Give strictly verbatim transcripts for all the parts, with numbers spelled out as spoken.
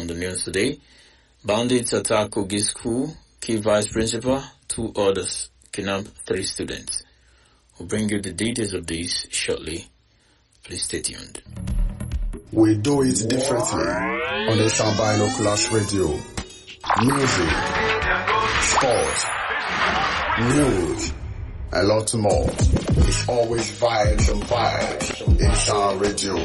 on the news today. Bandits attack Kogi School, key vice principal, two others, kidnap three students. We'll bring you the details of this shortly. Please stay tuned. We do it differently on the Esan Binoculars Radio. Music, sport, news, a lot more. It's always vibes and vibes. Esan Radio.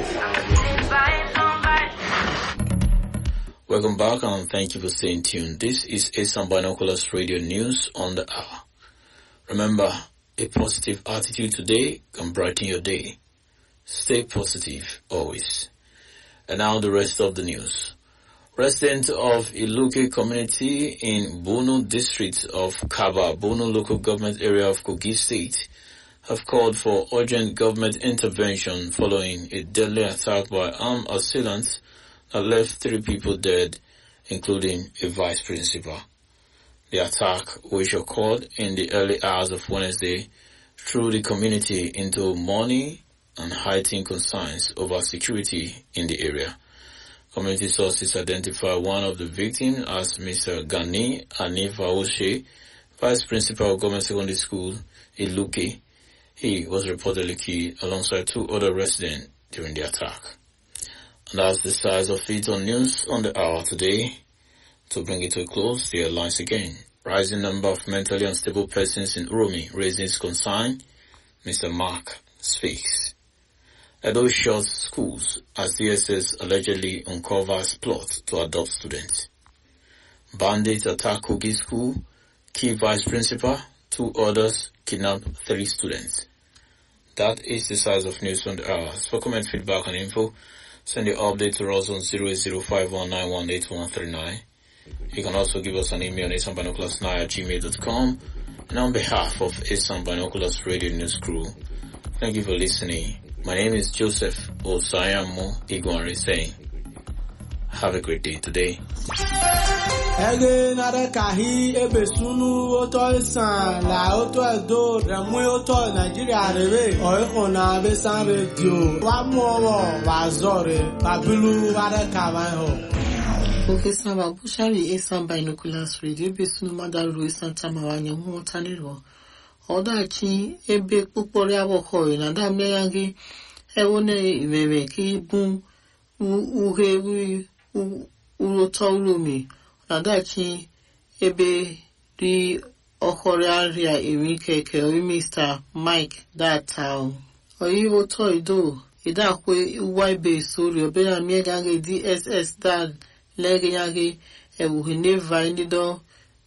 Welcome back and thank you for staying tuned. This is Esan Binoculars Radio News on the hour. Remember, a positive attitude today can brighten your day. Stay positive always. And now the rest of the news. Residents of Iluke community in Bono district of Kaba, Bono local government area of Kogi State, have called for urgent government intervention following a deadly attack by armed assailants that left three people dead, including a vice principal. The attack, which occurred in the early hours of Wednesday, threw the community into mourning and heightened concerns over security in the area. Community sources identify one of the victims as Mister Gani Anifa Oshe, Vice Principal of Government Secondary School, Iluke. He was reportedly killed alongside two other residents during the attack. And that's the size of it on news on the hour today. To bring it to a close, the headlines again. Rising number of mentally unstable persons in Uromi raises concern. Mister Mark speaks. Edo shuts schools as D S S allegedly uncovers plot to adopt students. Bandits attack Kogi School, key vice principal, two others kidnap three students. That is the size of news on the hour. For comment, feedback and info, send your update to us on zero eight zero five one nine one eight one three nine. You can also give us an email on esan binoculars nine at gmail dot com. And on behalf of Esan Binoculars Radio News Crew, thank you for listening. My name is Joseph Osayamo Igwanri saying, have a great day today. Ege nare kahi ebe sunu oto isan la oto edo remu oto Nigeria rebe oiko na Esan Radio wa mo wa zore babilu ware kawai ho. Okay, sama bushari Esan Binoculars Radio ebe sunu madaru Esan tamawanya hu taniro. Odachi ebe pupori awoko na da meyangi ewone imeme ki bun uhe uroto ulumi na dachi ebe ri okoraria emi keke o Mister Mike Datao oyi oto ido ida kwe uwaibe sori obera meyangi D S S dad lege yangi ewu neva indido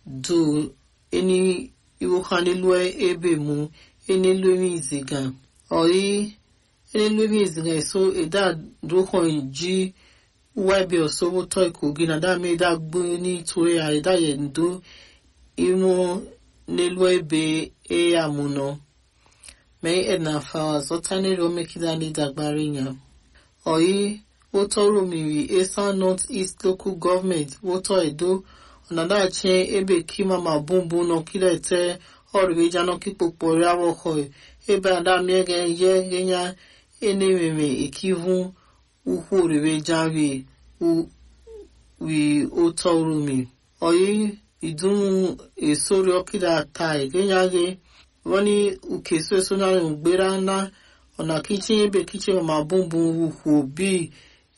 do any iwo kanilwe ebe mu enelwe iziga oyi enelwe iziga so eda dohon ji webe osowo to Kogi na da me da gbo ni tore a eda ye ndo imo nelwe ebe e amuno me edna fa zotani ro mekida ni dagbari nya oyi wotoro miri Esan North East Local Government woto edo Nada chen ebe kima mabumbu no kilete orwe jano kipopo rawo khoi ebe ada mege ye genya enememe ikivu uhuriwe jawi u wi otorumi oyi idun esori okida tai genya ge woni ukeso so na ngbera na ona kitchen ebe kitchen mabumbu uhu bi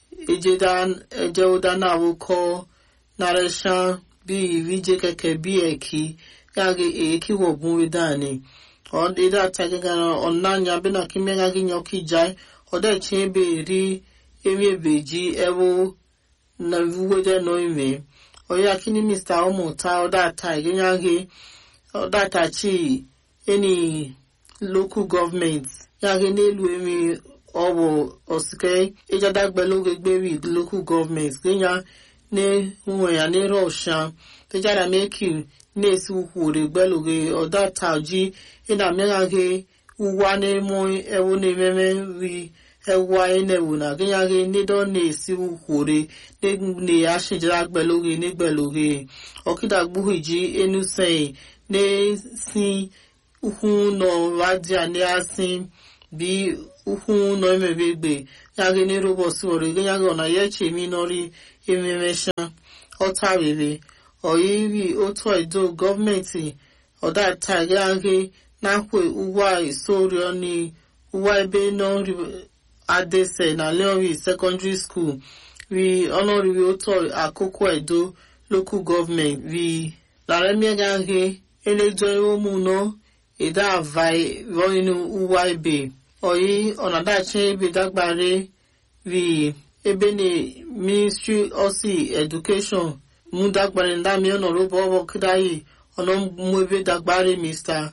ejedan ejeoda na wo ko naresha bi vije keke bi eki kage eki wo bunwe dani o de da tagaga onanya be na kimega gi nyoki jai o de chebe ri emi beji ewo na vugo de no ime o ya kini Mister Omuta o da tagaga ge o da ta chi any local government ya ge nelu emi owo osike eja dagbelo gberi local government genya ne uwe ya ne rosha tejara meki nesi ukwure gbeloge oda taji ina megage uwa ne mo ewo ne meme wi ewa ene wona ganyage ne don nesi ukwure ne ne ashijira gbeloge ne gbeloge okida gbuhiji enu sei ne si uhu no radia ne asin bi uhu no emebegbe yage ne robo si ore ganyage ona yeche mi nori ememesha ọtarịrị ọyiri otu edo gọọmenti ọdatagaghe nakwe ụwa isorio ni ụwa ebe nọri adese na leori secondary school ri ọnọrịrị otu akụkụ edo local government ri laremiagaghe elejo ụmụnọ eda avai roinu ụwa ebe oyi ọnadachi ebe dagbare ri ebe ni ministry osi education mu dagbare ndami ọnọrọbọ ọbọ kidayi ọ̀nà mú ebe dagbare mister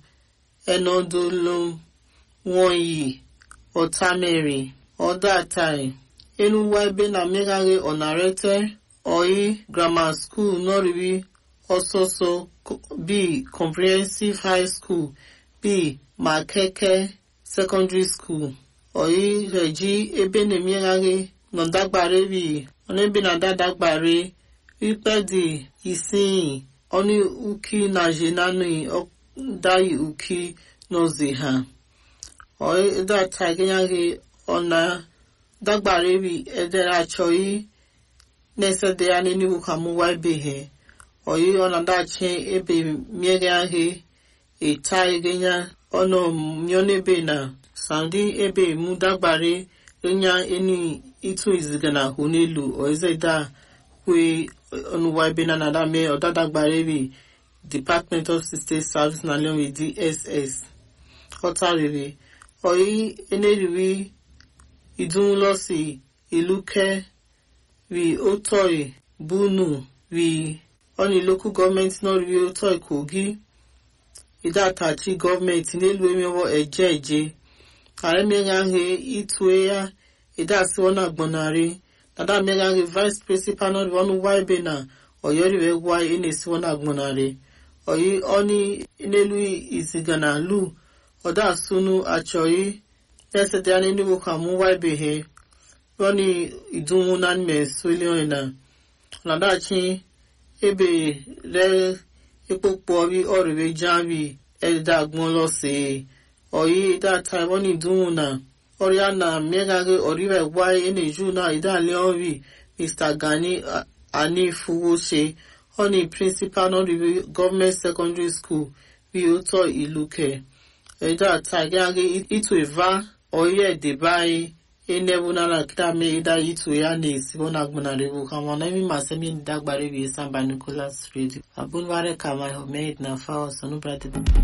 enodolo wọ̀nyí ọ̀tàmẹ̀rì ọ̀dà àtàrí enuwa ebe na mmegharị ọ̀nàrẹ́tẹ́ ọ̀yí grammar school nọ́rìrí ọ̀sọ̀sọ̀ b comprehensive high school b makeke secondary school ọ̀yí rẹ̀jí ebe na mmegharị nọ̀dagbare bi ọ̀nà ebe na dadagbare wípẹ́dì ìsìn ọ̀nì uki na jenani ọ̀dáyì uki n'ozi ha ọ̀yí data gịnyagị ọ̀nà dagbare bi edere achọghị na-esede ya n'eniwu ka mụwa ebe he ọ̀yí ọ̀nà dachi ebe mmegharị ịta egenya ọ̀nà mionebe na saudi ebe mụ dagbare enya eni itu iziga na hụ n'elu ọ̀izeda kwe ọ̀nụwa ebe na nadame ọ̀dadagbare bi Department of State Service na leon D S S ọ̀tàrịrị ọ̀yí eneriri ìdúnlọ́sì ìlúkẹ́ rí ótọ́ì búnú rí ọ́nì local government náà rí ótọ́ì Kogi ìdátàchí government nílùú emewọ́ ẹ̀jẹ̀ ẹ̀jẹ̀ ààrẹ mẹ́gànhe ìtúwẹ́yà ìdásíwọ́nà gbọ̀nàrí dada mẹ́gànhe vice principal náà rí wọ́n wá ẹ̀bẹ̀ náà ọ̀yọ́ rí wẹ́ wá ẹ̀nẹ́síwọ́nà gbọ̀nàrí ọ̀yí ọ́nì nílùú ìzìgànà lù ọ̀dà sunu achọghị na-esete anya n'igbo ka mụ waibeghị rọni idunwu na mmesolion na ọnadachi ebe re ekpokpori ọrịre jari edida agbọnlọsị ọyị data rọni idunwu na ọrịa na mmegharị ọrịre gwa eneju na idali ọrị Mister Gani Anifuwose ọni principal nọrịrị gọọmenti secondary school bi ụtọ Iluke eda tagage itu eva oye debai enebuna na kame ida itu ya nesi bona gbona rebu kama na mi masemi dagbare bi Samba Nicholas Radio abunware kama homed na fawo sonu brate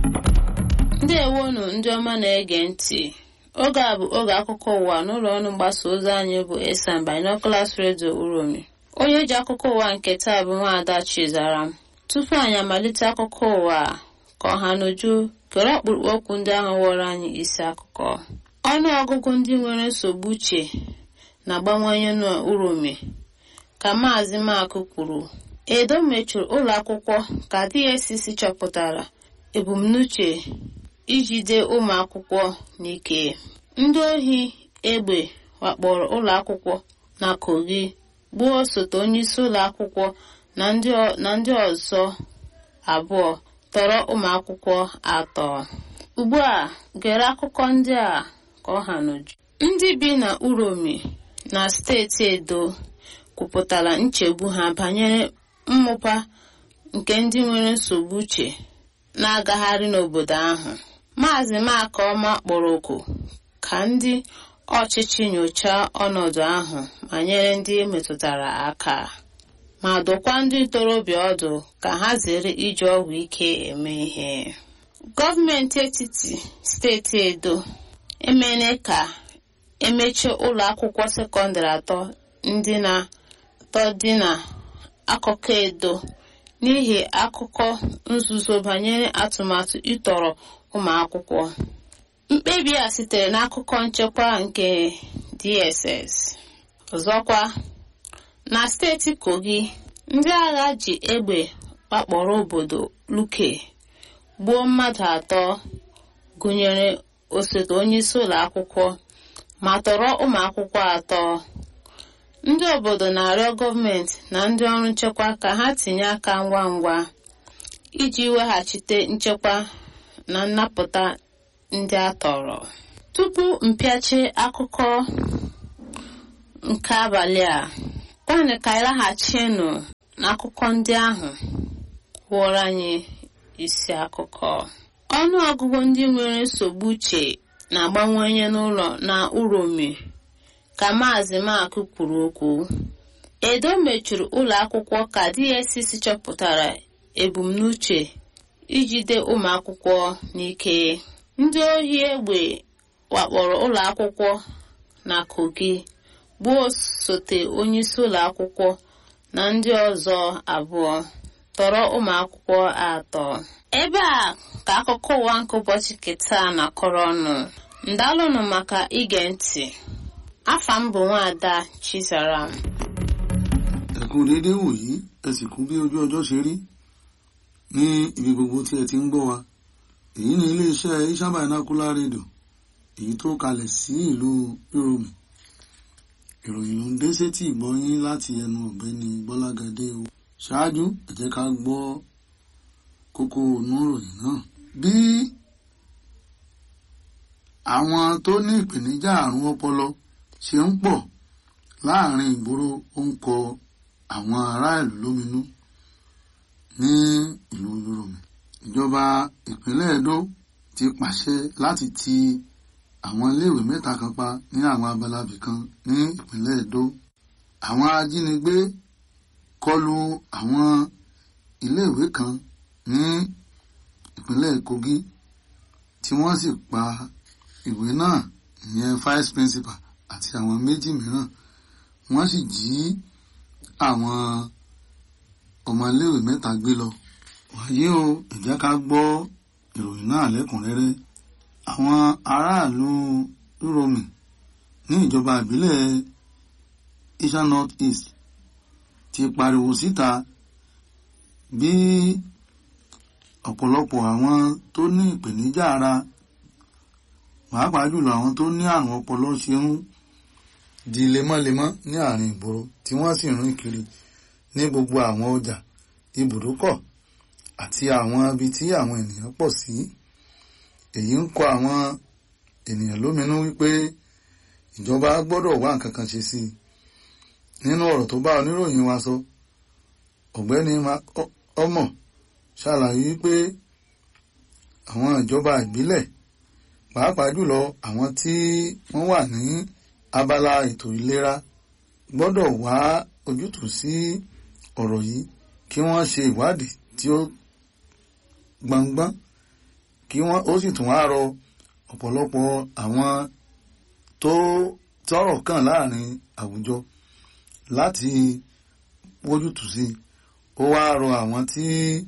ndewonu ndị ọma na-ege ntị oge a bụ oge akụkọ ụwa n'ụlọ ọrụ mgbasa ozi anyị bụ Samba Nicholas Radio Uromi onye ji akụkọ ụwa nke taa bụ Nwaada Chizaram tupu anyị amalite akụkọ ụwa ka ọha n'uju kere ọkpụrụkpụ okwu ndị ahụ wọrọ anyị isi akụkọ ọnụ ọgụgụ ndị nwere nsogbu uche na-agbanwanye n'Uromi ka Maazị Makụ kwuru. Edo mechuru ụlọ akwụkwọ ka D S C chọpụtara ebumnuche ijide ụmụ akwụkwọ n'ike. Ndị ohi egbe wakporo ụlọ akwụkwọ na Kogi gbuo osote onyeisi ụlọ akwụkwọ na ndị ọzọ abụọ tọrọ ụmụ akwụkwọ atọ. Ugbu a gere akụkọ ndị a ka ọ ha n'uju. Ndị bi na Uromi na steeti Edo kwupụtara nchegbu ha banyere mmụpa nke ndị nwere nsogbu uche na-agagharị n'obodo ahụ. Maazị Makọma kpọrọ oku ka ndị ọchịchị nyochaa ọnọdụ ahụ ma nyere ndị metụtara aka ma dọkwa ndị ntorobịa ọdụ ka ha zere iji ọgwụ ike eme ihe. Gọọmenti etiti steeti Edo emene ka emechie ụlọ akwụkwọ sekọndịrị atọ ndị na atọ dị na akụkọ Edo n'ihi akụkọ nzuzo banyere atụmatụ ịtọrọ ụmụ akwụkwọ. Mkpebi a sitere n'akụkọ nchekwa nke D S S. Ọzọkwa, na steeti Kogi, ndị agha ji egbe wakporo obodo Luke gbuo mmadụ atọ gụnyere osote onyeisi ụlọ akwụkwọ ma tọrọ ụmụ akwụkwọ atọ. Ndị obodo na-arịọ gọọmenti na ndị ọrụ nchekwa ka ha tinye aka ngwa ngwa iji weghachite nchekwa na nnapụta ndị a tọrọ. Tupu mpịachi akụkọ nke abalị a, kwanụ ka anyị laghachinụ n'akụkọ ndị ahụ wụrụ anyị isi akụkọ. Ọnụ ọgụgụ ndị nwere nsogbu uche na-agbanwenye n'ụlọ na Uromi ka Maazị Mark kwuru okwu. Edo mechuru ụlọ akwụkwọ ka D S C C chọpụtara ebumnuche ijide ụmụ akwụkwọ n'ike. Ndị ohi egbe wakporo ụlọ akwụkwọ na Kogi, gbuo osote onyeisi ụlọ akwụkwọ na ndị ọzọ abụọ, tọrọ ụmụ akwụkwọ atọ. Ebe a ka akụkọ ụwa nke ụbọchị keta na-akọrọ ọnụ. Ndalụnụ maka ige ntị. Afa m bụ Nwaada Chizaram. Ẹ kú dédé wòyí, ẹ sì kú bí ojú ọjọ́ ṣe rí ní ibi gbogbo tí ẹ ti ń gbọ́ wa. Èyí ni iléeṣẹ́ Asian Binocular Radio, èyí tó kalẹ̀ sí ìlú Uromi. Ìròyìn ló ń dé sétí ìgbọ́yín láti ẹnu ọ̀gbẹ́ni Gbọ́lágadé o. Ṣáájú, ẹ jẹ́ ká gbọ́ kókó inú ìròyìn náà. Bí àwọn tó ní ìpèníjà àrùn ọpọlọ ṣe ń pọ̀ láàrin ìgboro ó ń kọ àwọn ará ìlú lóminú ní ìlú Uromi. Ìjọba ìpínlẹ̀ Edo ti pàṣẹ láti ti àwọn iléèwé mẹ́ta kan pa ní àwọn abalabì kan ní ìpínlẹ̀ Edo. Àwọn ajínigbé kọlu àwọn iléèwé kan ní ìpínlẹ̀ Kogi tí wọ́n sì pa ìwé náà, ìyẹn vice principal àti àwọn méjì mìíràn. Wọ́n sì jí àwọn ọmọléèwé mẹ́ta gbé lọ. Wàyí o, ẹ jẹ́ ká gbọ́ ìròyìn náà lẹ́kùnrẹ́rẹ́. Àwọn aráàlú Uromi ní ìjọba ìbílẹ̀ Asian North East ti pariwo síta bí ọ̀pọ̀lọpọ̀ àwọn tó ní ìpèníjà ara, pàápàá jùlọ àwọn tó ní àrùn ọpọlọ ṣe ń di lemọ́lemọ́ ní àárín ìgboro tí wọ́n sì rìn kiri ní gbogbo àwọn ọjà, ibùdókọ̀ àti àwọn ibi tí àwọn ènìyàn pọ̀ sí. Èyí ń kọ àwọn ènìyàn lóminú wípé ìjọba gbọ́dọ̀ wá nǹkan kan ṣe sí i. Nínú ọ̀rọ̀ tó bá oníròyìn wa sọ, ọ̀gbẹ́ni ọmọ ṣàlàyé wípé àwọn ìjọba ìbílẹ̀, pàápàá jùlọ àwọn tí wọ́n wà ní abala ètò ìlera, gbọ́dọ̀ wá ojútùú sí ọ̀rọ̀ yìí kí wọ́n ṣe ìwádìí tí ó gbọngbọ́n, kí wọ́n ó sì tún wá rọ ọ̀pọ̀lọpọ̀ àwọn tó tọ́rọ̀ kàn láàrin àwùjọ láti wójútùú sí. Ó wá rọ àwọn tí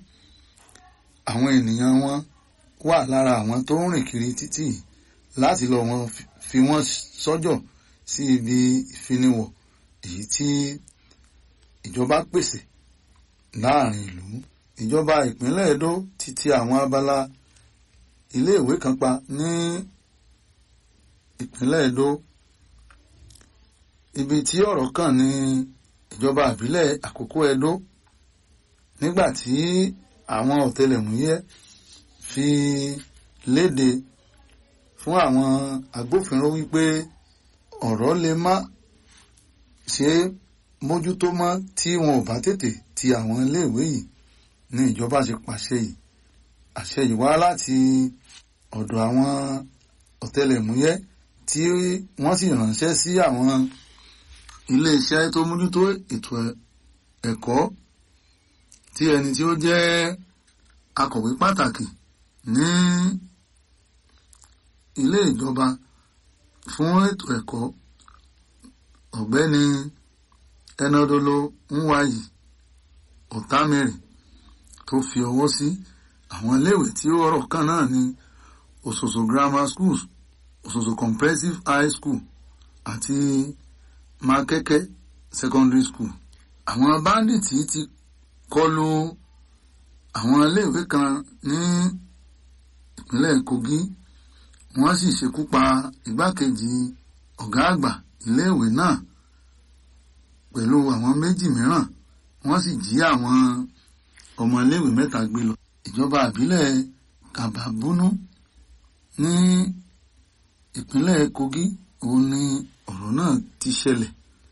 àwọn ènìyàn wọn wà lára àwọn tó ń rìn kiri títì láti lọ wọn fi wọ́n sọ́jọ̀ sí ibi ìfiniwọ̀ èyí tí ìjọba pèsè láàrin ìlú. Ìjọba ìpínlẹ̀ Edo ti ti àwọn abala iléèwé kan pa ní ìpínlẹ̀ Edo. Ibi tí ọ̀rọ̀ kàn ní ìjọba ìbílẹ̀ Àkókò Edo, nígbà tí àwọn ọ̀tẹlẹ̀múyẹ́ fi léde fún àwọn agbófinró wípé ọ̀rọ̀ lè má ṣe mójútó mọ́ tí wọn ò bá tètè ti àwọn iléèwé yìí, ní ìjọba ṣe pàṣẹ yìí. Àṣẹ yìí wá láti ọ̀dọ̀ àwọn ọ̀tẹlẹ̀múyẹ́ tí wọ́n sì ránṣẹ́ sí àwọn iléeṣẹ́ tó mójútó ètò ẹ̀kọ́, tí ẹni tí ó jẹ́ akọ̀wé pàtàkì ní ilé ìjọba fún ètò ẹ̀kọ́, ọ̀gbẹ́ni Enodolo Nwayi Ọ̀támẹ́rì, tó fi ọwọ́ sí àwọn iléèwé tí ó rọ̀ kàn náà ní Ososo Grammar Schools, Ososo Comprehensive High School àti Makeke Secondary School. Àwọn báńdíìtì ti kọlu àwọn iléèwé kan ní ìpínlẹ̀ Kogi, wọ́n sì ṣekú pa igbákejì ọ̀gá àgbà iléèwé náà pẹ̀lú àwọn méjì mìíràn. Wọ́n sì jí àwọn ọmọ iléèwé mẹ́ta gbé lọ. Ìjọba ìbílẹ̀ Kababunu ní ìpínlẹ̀ Kogi òun ni ọ̀rọ̀ náà ti ṣẹlẹ̀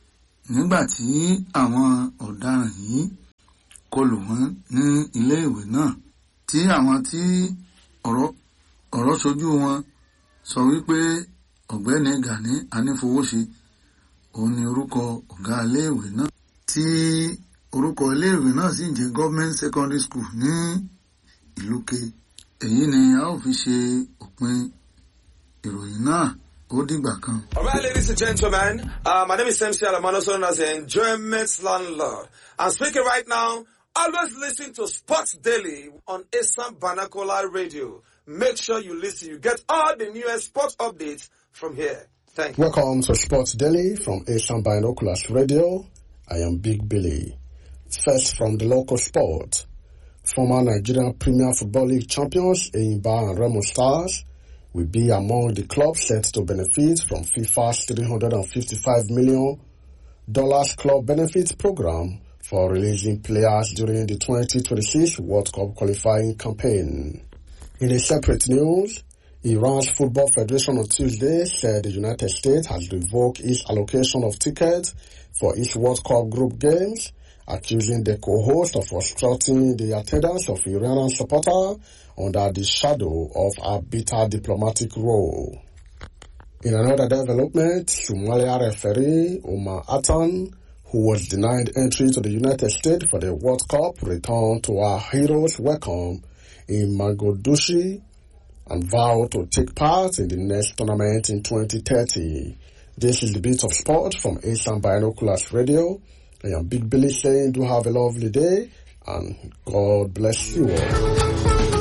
nígbà tí àwọn ọ̀daràn yìí kọlù wọ́n ní ilé ìwé náà tí àwọn tí ọ̀rọ̀ ọ̀rọ̀ ṣojú wọn sọ wípé ọ̀gbẹ́ni Gani Anífowóṣe òun ni orúkọ ọ̀gá iléèwé náà tí orúkọ iléèwé náà sì jẹ́ Government Secondary School ní Ìlúke. Èyí ni a ó fi ṣe òpin ìròyìn náà. Ó dìgbà kan. All right, ladies and gentlemen, uh, my name is M C Alamano, also known as the Enjoyment Landlord. I'm speaking right now. Always listen to Sports Daily on Asam Binocular Radio. Make sure you listen. You get all the newest sports updates from here. Thank you. Welcome to Sports Daily from Asam Binoculars Radio. I am Big Billy. First from the local sport. Former Nigerian Premier Football League champions Enyimba and Remo Stars will be among the clubs set to benefit from FIFA's three hundred fifty-five million dollars club benefits program for releasing players during the twenty twenty-six World Cup qualifying campaign. In a separate news, Iran's Football Federation on Tuesday said the United States has revoked its allocation of tickets for its World Cup group games, accusing the co-host of obstructing the attendance of Iranian supporters under the shadow of a bitter diplomatic role. In another development, Somalia referee Omar Atan, who was denied entry to the United States for the World Cup, returned to our heroes' welcome in Mogadishu and vowed to take part in the next tournament in twenty thirty. This is the bit of sport from Asam Binoculars Radio. I am Big Billy saying do have a lovely day and God bless you all.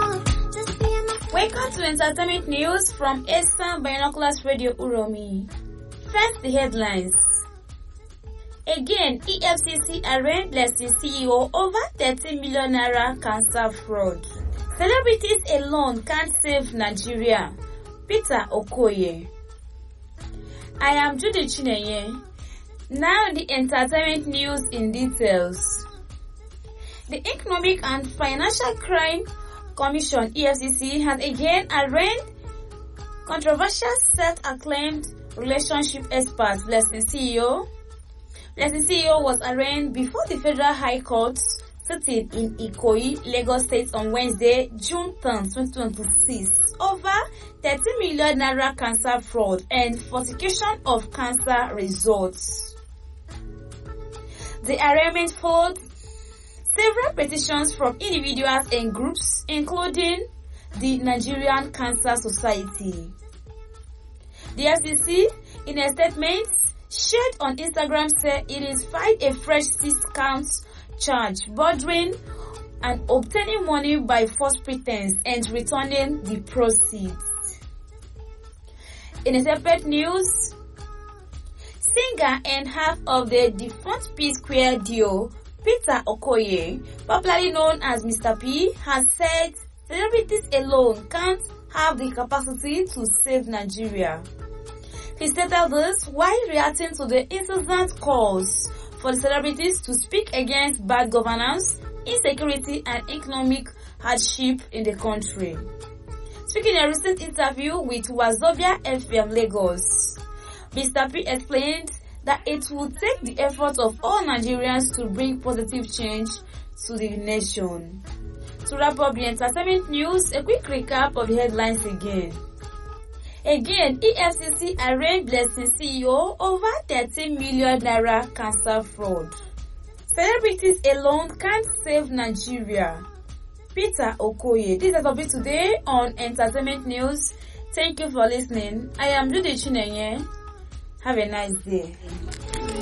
Welcome to entertainment news from Asam Binoculars Radio Uromi. First, the headlines. Again, E F C C arraigned Blessing C E O over thirty million naira cancer fraud. Celebrities alone can't save Nigeria. Peter Okoye. I am Judy Chinenye. Now the entertainment news in details. The Economic and Financial Crime Commission E F C C has again arraigned controversial self-acclaimed relationship expert Blessing C E O. Blessing C E O was arraigned before the Federal High Court sitting in Ikoyi, Lagos State on Wednesday, June tenth, twenty twenty-six, over thirty million naira cancer fraud and falsification of cancer results. The arraignment followed several petitions from individuals and groups, including the Nigerian Cancer Society. The F C C, in a statement shared on Instagram, said it is filed a fresh six-count charge bordering and obtaining money by false pretense and returning the proceeds. In a separate news, singer and half of the defunct P-Square duo, Peter Okoye, popularly known as Mister P, has said celebrities alone can't have the capacity to save Nigeria. He stated this while reacting to the incessant calls for the celebrities to speak against bad governance, insecurity, and economic hardship in the country. Speaking in a recent interview with Wazobia F M Lagos, Mister P explained that it will take the effort of all Nigerians to bring positive change to the nation. To wrap up the entertainment news, a quick recap of the headlines again. Again, E F C C arraigned Blessing C E O over thirty million naira cancer fraud. Celebrities alone can't save Nigeria. Peter Okoye. This is all it today on Entertainment News. Thank you for listening. I am Judy Chinenye. Have a nice day.